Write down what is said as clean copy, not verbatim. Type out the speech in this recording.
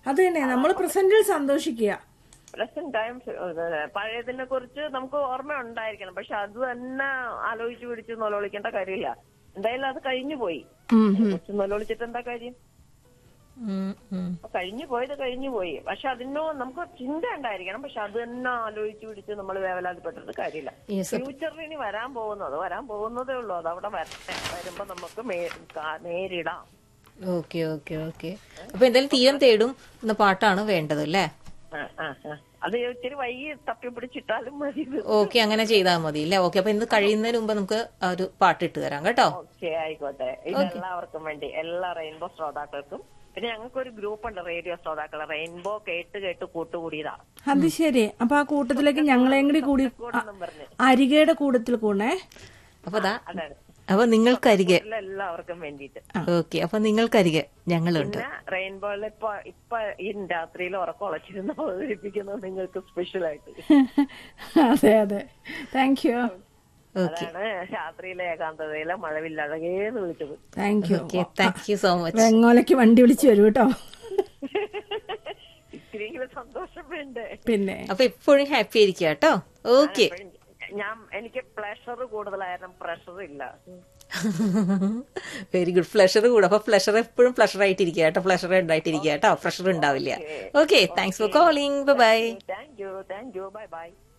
അത് തന്നെ നമ്മൾ പ്രസന്റിൽ സന്തോഷിക്കുക. പ്രസന്റ് ടൈം പഴയതിനെ കുറിച്ച് നമുക്ക് ഓർമ്മ ഉണ്ടായിരിക്കണം. പക്ഷെ അത് തന്നെ ആലോചിച്ച് പിടിച്ച് നൊലോളിക്കേണ്ട കാര്യമില്ല. എന്തായാലും അത് കഴിഞ്ഞു പോയി. നൊലോളിച്ചിട്ട് എന്താ കാര്യം? കഴിഞ്ഞു പോയത് കഴിഞ്ഞു പോയി. പക്ഷെ അതിനോ നമുക്ക് ചിന്ത ഉണ്ടായിരിക്കണം. പക്ഷെ അത് തന്നെ ആലോചിച്ച് പിടിച്ച് നമ്മൾ വേവലാതിപ്പെട്ടിട്ട് കാര്യമില്ല. ഫ്യൂച്ചറിൽ ഇനി വരാൻ പോകുന്നതേ ഉള്ളൂ. അത് അവിടെ വരുമ്പോ നമുക്ക് നേരിടാം. Okay okay okay. അപ്പൊ എന്തായാലും തീരം തേടും എന്ന പാട്ടാണ് വേണ്ടത് അല്ലേ? അത് ഇത്തിരി വൈകി തപ്പി പിടിച്ചിട്ടാലും മതി. ഓക്കെ, അങ്ങനെ ചെയ്താൽ മതി അല്ലേ? ഓക്കെ, അപ്പൊ ഇന്ന് കഴിയുന്നതിന് മുമ്പ് നമുക്ക് ഒരു പാട്ട് ഇട്ട് തരാം കേട്ടോ. ഓക്കെ, ആയിക്കോട്ടെ. ഇതെല്ലാവർക്കും വേണ്ടി, എല്ലാ റെയിൻബോ ശ്രോതാക്കൾക്കും. പിന്നെ ഞങ്ങൾക്കൊരു ഗ്രൂപ്പ് ഉണ്ട്, റേഡിയോ ശ്രോതാക്കളെ. റെയിൻബോ കേട്ട് കൂട്ടുകൂടിയതാ. അത് ശരി. അപ്പൊ ആ കൂട്ടത്തിലേക്ക് ഞങ്ങളെയും കൂടി അരികയുടെ കൂട്ടത്തിൽ കൂടെ. അപ്പൊ നിങ്ങൾക്കരികെ എല്ലാവർക്കും വേണ്ടിട്ട്. ഓക്കെ, അപ്പൊ നിങ്ങൾക്കരികെ ഞങ്ങളുണ്ട്. റെയിൻബോയിൽ ഇപ്പൊ ഈ രാത്രിയിൽ ഉറക്കം ഉളച്ചിരുന്ന് അവതരിപ്പിക്കുന്നത് നിങ്ങൾക്ക് സ്പെഷ്യൽ ആയിട്ട്. അതെ അതെ, താങ്ക് യു. അതാണ് രാത്രിയിലെ ഏകാന്തതയിലെ മഴവില്ലഴകേന്ന് വിളിച്ചത്. Thank you, thank you so much. വെങ്ങോലയ്ക്ക് വണ്ടി വിളിച്ചു വരൂ കേട്ടോ. ഇത്തിരിയെങ്കിലും സന്തോഷം വേണ്ടേ? പിന്നെ അപ്പൊ എപ്പോഴും ഹാപ്പി ആയിരിക്കുക കേട്ടോ. ഓക്കെ, എനിക്ക് പ്ലഷർ കൂടുതലായിരുന്നു, പ്രഷർ ഇല്ല. Very good. പ്ലഷർ കൂടും. അപ്പൊ പ്ലഷർ എപ്പോഴും പ്ലഷർ ആയിട്ടിരിക്കുക കേട്ടോ. പ്ലഷർ ഉണ്ടായിട്ടിരിക്കുക കേട്ടോ. പ്രഷർ ഉണ്ടാവില്ല. Okay, thanks for calling. Bye bye. Thank you. Bye bye.